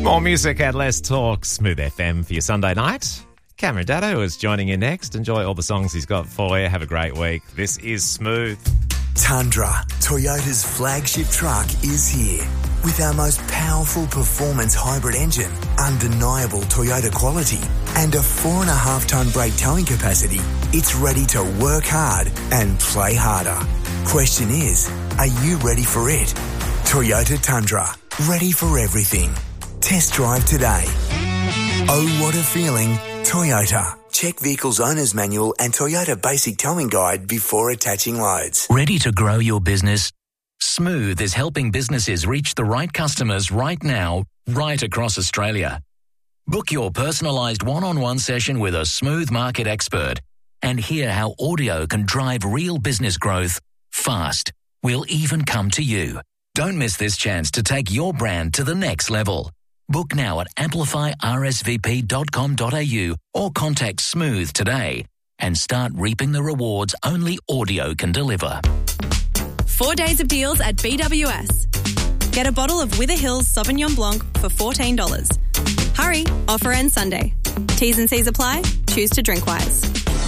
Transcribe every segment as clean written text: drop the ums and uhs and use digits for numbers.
More music and less talk. Smooth FM for your Sunday night. Cameron Daddo is joining you next. Enjoy all the songs he's got for you. Have a great week. This is Smooth. Tundra, Toyota's flagship truck, is here. With our most powerful performance hybrid engine, undeniable Toyota quality, and a 4.5-tonne brake towing capacity, it's ready to work hard and play harder. Question is, are you ready for it? Toyota Tundra, ready for everything. Test drive today. Oh, what a feeling. Toyota. Check Vehicle's Owner's Manual and Toyota Basic Towing Guide before attaching loads. Ready to grow your business? Smooth is helping businesses reach the right customers right now, right across Australia. Book your personalised one-on-one session with a Smooth market expert and hear how audio can drive real business growth fast. We'll even come to you. Don't miss this chance to take your brand to the next level. Book now at amplifyrsvp.com.au or contact Smooth today and start reaping the rewards only audio can deliver. 4 days of deals at BWS. Get a bottle of Wither Hills Sauvignon Blanc for $14. Hurry, offer ends Sunday. T's and C's apply. Choose to drink wise.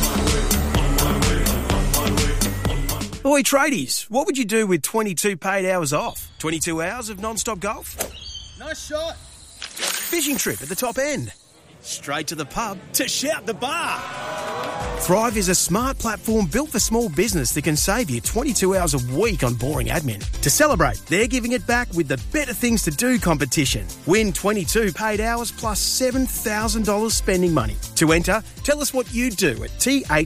Oi, tradies, what would you do with 22 paid hours off? 22 hours of non-stop golf? Nice shot. Fishing trip at the top end? Straight to the pub to shout the bar? Thrive is a smart platform built for small business that can save you 22 hours a week on boring admin. To celebrate, they're giving it back with the Better Things to Do competition. Win 22 paid hours plus $7,000 spending money. To enter, tell us what you do at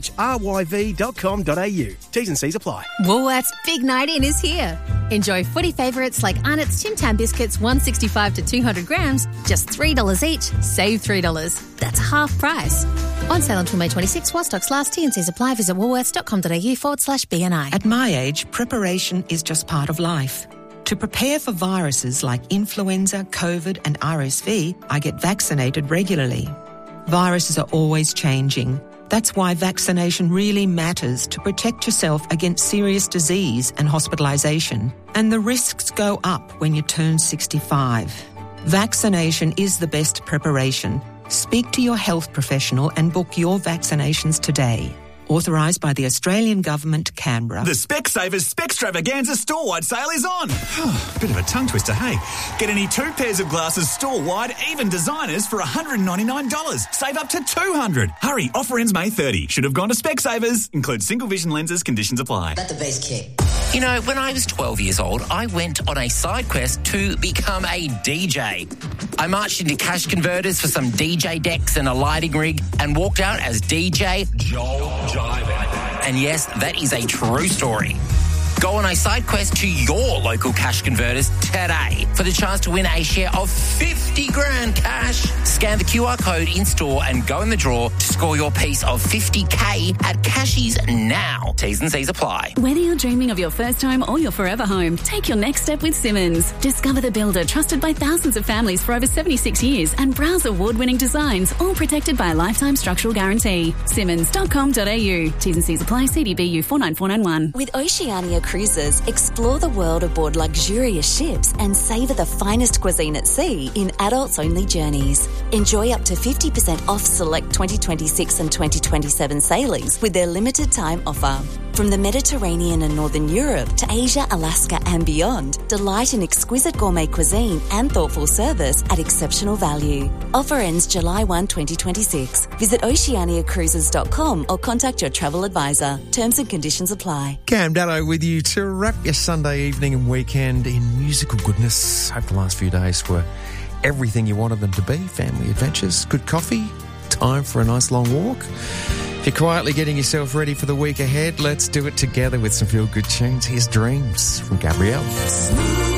thryv.com.au. T's and C's apply. Woolworths' big night in is here. Enjoy footy favourites like Arnott's Tim Tam biscuits, 165 to 200 grams, just $3 each. Save $3. That's half price. On sale until May 26 while stocks last. T&Cs apply. Visit woolworths.com.au/BNI. At my age, preparation is just part of life. To prepare for viruses like influenza, COVID and RSV, I get vaccinated regularly. Viruses are always changing. That's why vaccination really matters to protect yourself against serious disease and hospitalisation. And the risks go up when you turn 65. Vaccination is the best preparation. Speak to your health professional and book your vaccinations today. Authorised by the Australian Government, Canberra. The Specsavers Spextravaganza store-wide sale is on. Bit of a tongue twister, hey. Get any 2 pairs of glasses store-wide, even designers, for $199. Save up to $200. Hurry, offer ends May 30. Should have gone to Specsavers. Includes single vision lenses, conditions apply. Let the bass kick. You know, when I was 12 years old, I went on a side quest to become a DJ. I marched into cash converters for some DJ decks and a lighting rig and walked out as DJ Joel Jive. And yes, that is a true story. Go on a side quest to your local cash converters today for the chance to win a share of 50 grand cash. Scan the QR code in store and go in the draw to score your piece of 50K at Cashies now. T's and C's apply. Whether you're dreaming of your first home or your forever home, take your next step with Simmons. Discover the builder trusted by thousands of families for over 76 years and browse award-winning designs, all protected by a lifetime structural guarantee. Simmons.com.au. T's and C's apply. CDBU 49491. With Oceania Cruises, explore the world aboard luxurious ships and savour the finest cuisine at sea in adults-only journeys. Enjoy up to 50% off select 2026 and 2027 sailings with their limited time offer. From the Mediterranean and Northern Europe to Asia, Alaska and beyond, delight in exquisite gourmet cuisine and thoughtful service at exceptional value. Offer ends July 1, 2026. Visit oceaniacruises.com or contact your travel advisor. Terms and conditions apply. Cam Daddo with you to wrap your Sunday evening and weekend in musical goodness. Hope the last few days were everything you wanted them to be. Family adventures, good coffee, time for a nice long walk. If you're quietly getting yourself ready for the week ahead, let's do it together with some feel-good tunes. Here's Dreams from Gabrielle.